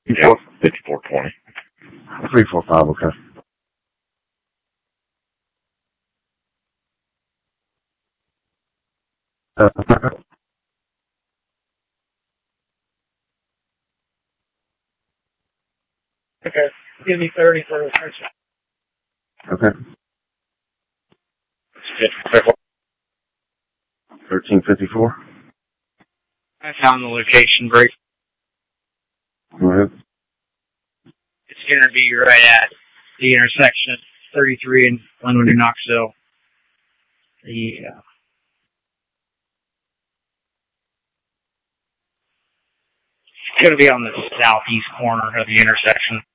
Yeah, 5420. 345, okay. Okay. Give me 30 for the search. Okay. 1354. I found the location brief. Go ahead. It's going to be right at the intersection of 33 and Glenwood, New Knoxville. Yeah. It's going to be on the southeast corner of the intersection.